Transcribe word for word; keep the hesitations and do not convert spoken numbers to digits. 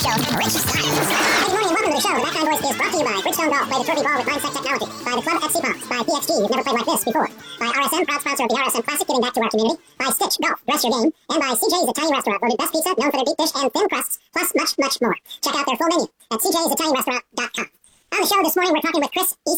show's rich style. Good morning and welcome to the show. The Background Voice is brought to you by Bridgestone Golf. Play the trophy ball with Mindset Technology. By the Club at Sea Palms. By P X G. You've never played like this before. By R S M, proud sponsor of the R S M Classic, giving back to our community. By Stitch Golf, dress your game. And by C J's Italian Restaurant, voted best pizza, known for their deep dish and thin crusts, plus much, much more. Check out their full menu at c j's italian restaurant dot com. On the show this morning, we're talking with Chris